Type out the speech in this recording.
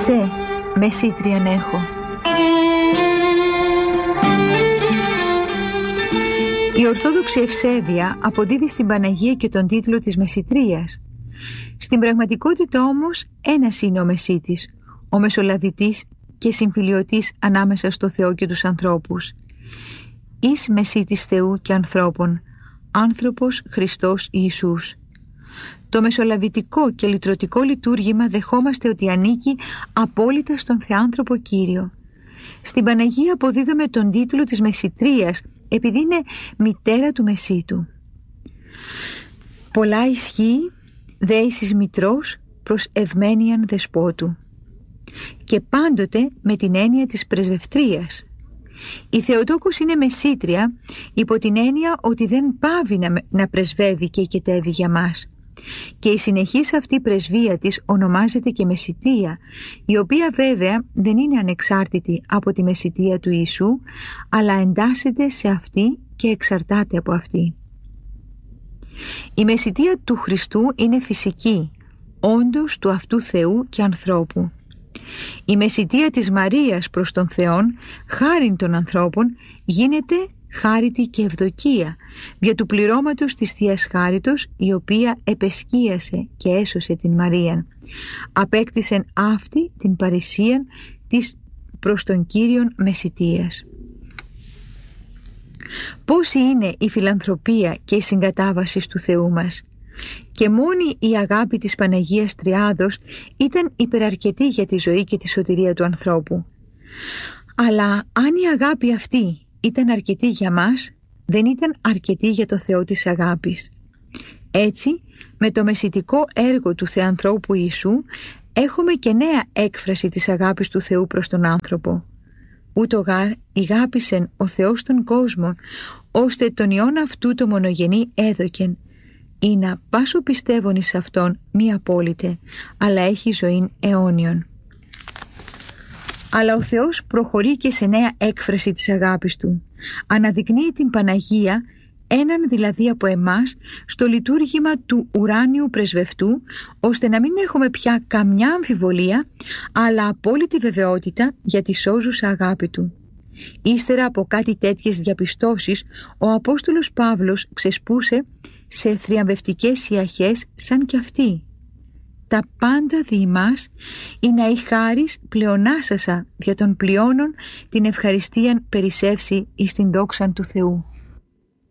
Σε μεσήτριαν έχω. Η Ορθόδοξη ευσέβεια αποδίδει στην Παναγία και τον τίτλο της Μεσητρίας. Στην πραγματικότητα όμως ένας είναι ο Μεσίτης, ο Μεσολαβητής και συμφιλιωτής ανάμεσα στο Θεό και τους ανθρώπους. Εις Μεσίτης Θεού και ανθρώπων, άνθρωπος Χριστός Ιησούς. Το μεσολαβητικό και λυτρωτικό λειτουργήμα δεχόμαστε ότι ανήκει απόλυτα στον Θεάνθρωπο Κύριο. Στην Παναγία αποδίδουμε τον τίτλο της Μεσητρίας επειδή είναι μητέρα του Μεσίτου. Πολλά ισχύει δέησης μητρός προς ευμένιαν δεσπότου και πάντοτε με την έννοια της πρεσβευτρίας. Η Θεοτόκος είναι μεσήτρια υπό την έννοια ότι δεν πάβει να πρεσβεύει και οικετεύει για μας. Και η συνεχής αυτή πρεσβεία της ονομάζεται και μεσητεία, η οποία βέβαια δεν είναι ανεξάρτητη από τη μεσητεία του Ιησού, αλλά εντάσσεται σε αυτή και εξαρτάται από αυτή. Η μεσητεία του Χριστού είναι φυσική, όντως του αυτού Θεού και ανθρώπου. Η μεσητεία της Μαρίας προς τον Θεόν, χάριν των ανθρώπων, γίνεται χάριτη και ευδοκία, δια του πληρώματος της Θείας Χάριτος, η οποία επεσκίασε και έσωσε την Μαρίαν. Απέκτησεν αυτή την παρησίαν της προς τον Κύριον μεσητείας. Πόση είναι η φιλανθρωπία και η συγκατάβαση του Θεού μας. Και μόνη η αγάπη της Παναγίας Τριάδος ήταν υπεραρκετή για τη ζωή και τη σωτηρία του ανθρώπου. Αλλά αν η αγάπη αυτή ήταν αρκετή για μας, δεν ήταν αρκετή για το Θεό της αγάπης. Έτσι, με το μεσητικό έργο του Θεανθρώπου Ιησού, έχουμε και νέα έκφραση της αγάπης του Θεού προς τον άνθρωπο. Ούτω γάρ ηγάπησεν ο Θεός τον κόσμο, ώστε τον Υιόν αυτού το μονογενή έδωκεν, ή να πάσο πιστεύων εις Αυτόν μη απόλυτε, αλλά έχει ζωήν αιώνιον. Αλλά ο Θεός προχωρεί και σε νέα έκφραση της αγάπης Του. Αναδεικνύει την Παναγία, έναν δηλαδή από εμάς, στο λειτουργήμα του ουράνιου πρεσβευτού, ώστε να μην έχουμε πια καμιά αμφιβολία, αλλά απόλυτη βεβαιότητα για τη σώζουσα αγάπη Του. Ύστερα από κάτι τέτοιες διαπιστώσεις, ο Απόστολος Παύλος ξεσπούσε σε θριαμβευτικές ιαχές σαν κι αυτή. Τα πάντα δι' ημάς είναι η χάρις πλεονάσασα δια των πλειώνων την ευχαριστίαν περισσεύσει εις την δόξαν του Θεού.